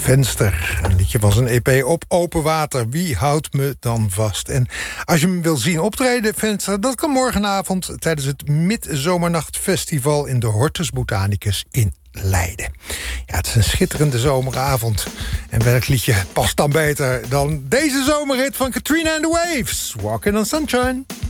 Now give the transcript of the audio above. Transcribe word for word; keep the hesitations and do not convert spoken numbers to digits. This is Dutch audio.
Venster. Een liedje van zijn E P Op Open Water. Wie houdt me dan vast? En als je hem wil zien optreden, Venster, dat kan morgenavond tijdens het Midzomernachtfestival in de Hortus Botanicus in Leiden. Ja, het is een schitterende zomeravond. En welk liedje past dan beter dan deze zomerhit van Katrina and the Waves? Walking on Sunshine.